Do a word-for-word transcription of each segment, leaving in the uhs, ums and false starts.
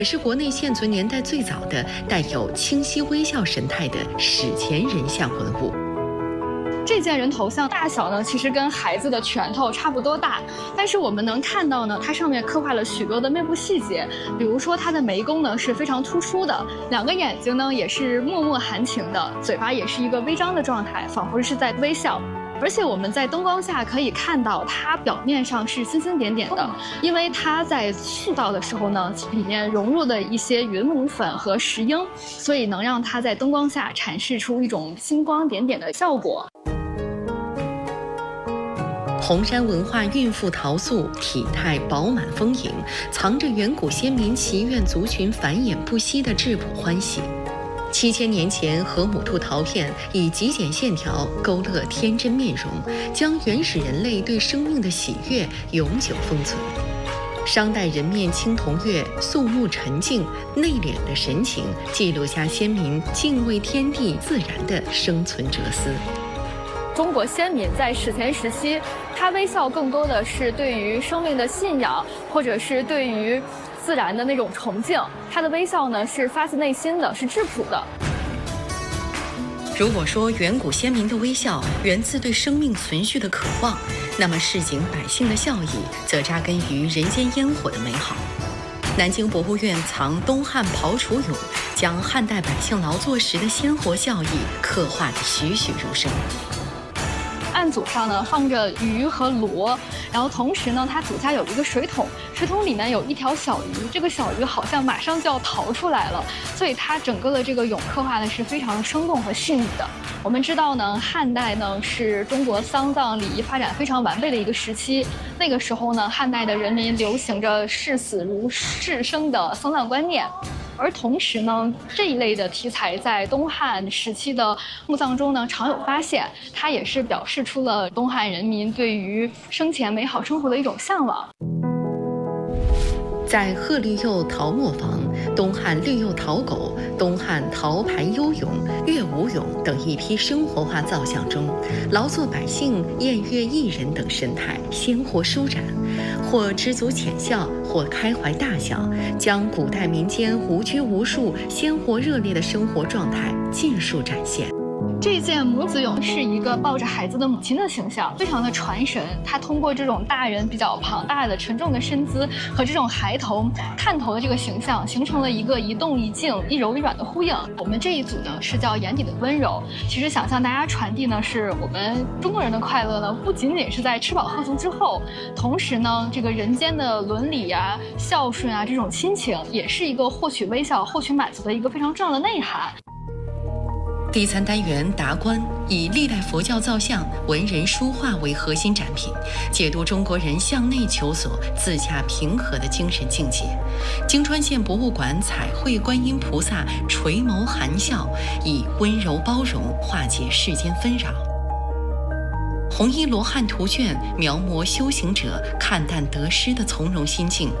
也是国内现存年代最早的带有清晰微笑神态的史前人像文物。 这件人头像大小呢，其实跟孩子的拳头差不多大，但是我们能看到呢，它上面刻画了许多的面部细节，比如说它的眉弓呢是非常突出的，两个眼睛呢也是脉脉含情的，嘴巴也是一个微张的状态，仿佛是在微笑。而且我们在灯光下可以看到，它表面上是星星点点的，因为它在塑造的时候呢，里面融入了一些云母粉和石英，所以能让它在灯光下阐释出一种星光点点的效果。 红山文化孕妇陶塑体态饱满丰盈，藏着远古先民祈愿族群繁衍不息的质朴欢喜。七千年前，河姆渡陶片以极简线条勾勒天真面容，将原始人类对生命的喜悦永久封存。商代人面青铜月，肃穆沉静、内敛的神情，记录下先民敬畏天地自然的生存哲思。 中国先民在史前时期，他微笑更多的是对于生命的信仰，或者是对于自然的那种崇敬。他的微笑呢，是发自内心的，是质朴的。 如果说远古先民的微笑源自对生命存续的渴望，那么市井百姓的笑意则扎根于人间烟火的美好。南京博物院藏东汉刨楚俑，将汉代百姓劳作时的鲜活笑意刻画得栩栩如生。 案组上呢放着鱼和螺，然后同时呢，它底下有一个水桶，水桶里面有一条小鱼，这个小鱼好像马上就要逃出来了，所以它整个的这个俑刻画的是非常生动和细腻的。我们知道呢，汉代呢是中国丧葬礼仪发展非常完备的一个时期，那个时候呢，汉代的人民流行着视死如视生的丧葬观念。而同时呢，这一类的题材在东汉时期的墓葬中呢常有发现，它也是表示出了东汉人民对于生前美好生活的一种向往。 在贺绿釉陶磨坊、东汉绿釉陶狗、东汉陶牌幽俑、乐舞俑等一批生活化造像中，劳作百姓、宴乐艺人等神态鲜活舒展，或知足浅笑，或开怀大笑，将古代民间无拘无束、鲜活热烈的生活状态尽数展现。 这件母子俑是一个抱着孩子的母亲的形象，非常的传神。它通过这种大人比较庞大的沉重的身姿和这种孩童探头的这个形象，形成了一个一动一静、一柔一软的呼应。我们这一组呢是叫眼底的温柔，其实想向大家传递呢，是我们中国人的快乐呢，不仅仅是在吃饱喝足之后，同时呢，这个人间的伦理啊、孝顺啊这种亲情，也是一个获取微笑、获取满足的一个非常重要的内涵。 第三单元达观以历代佛教造像、文人书画为核心展品，解读中国人向内求索、自洽平和的精神境界。京川县博物馆彩绘观音菩萨垂眸含笑，以温柔包容化解世间纷扰。红衣罗汉图卷描摹修行者看淡得失的从容心境。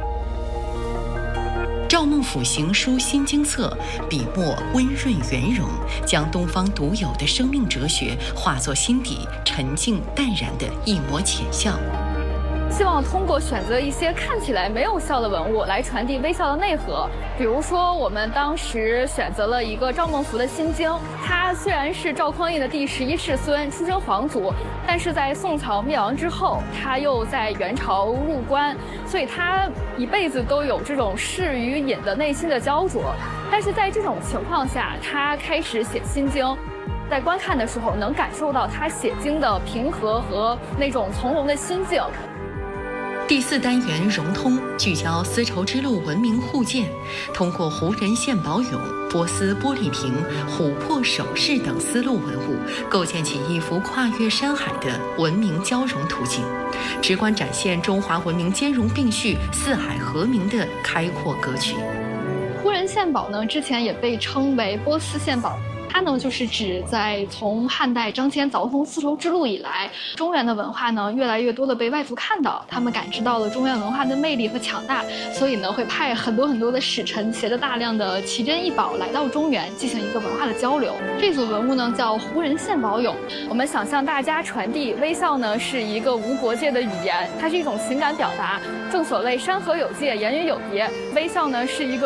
赵孟俯行书心经册，笔墨温润圆融，将东方独有的生命哲学化作心底沉静淡然的一抹浅笑。 希望通过选择一些看起来没有笑的文物来传递微笑的内核。比如说，我们当时选择了一个赵孟俯的心经，他虽然是赵匡胤的第十一世孙，出身皇族，但是在宋朝灭亡之后，他又在元朝入关，所以他一辈子都有这种世与隐的内心的焦灼。但是在这种情况下，他开始写心经。在观看的时候，能感受到他写经的平和和那种从容的心境。 第四单元融通聚焦丝绸之路文明互鉴，通过胡人献宝俑、波斯玻璃瓶、琥珀首饰等丝路文物，构建起一幅跨越山海的文明交融图景，直观展现中华文明兼容并蓄、四海和鸣的开阔格局。 胡人献宝呢，之前也被称为波斯献宝。 它呢就是指在从汉代张骞凿通丝绸之路以来，中原的文化呢越来越多的被外族看到，他们感知到了中原文化的魅力和强大，所以呢会派很多很多的使臣携着大量的奇珍异宝来到中原进行一个文化的交流。这组文物呢叫胡人献宝俑。我们想向大家传递微笑呢是一个无国界的语言，它是一种情感表达。正所谓山河有界，言语有别，微笑呢是一个